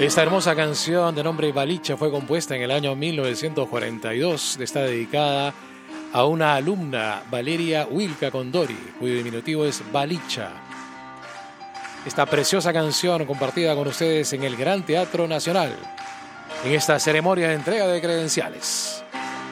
Esta hermosa canción de nombre Balicha fue compuesta en el año 1942. Está dedicada a una alumna, Valeria Wilka Condori, cuyo diminutivo es Balicha. Esta preciosa canción compartida con ustedes en el Gran Teatro Nacional, en esta ceremonia de entrega de credenciales.